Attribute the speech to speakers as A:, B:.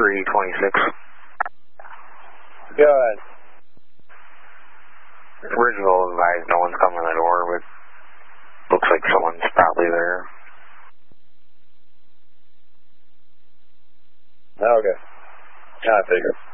A: 326.
B: Go ahead.
A: Ridgeville advised no one's coming to the door, but looks like someone's probably there.
B: Okay. I figured.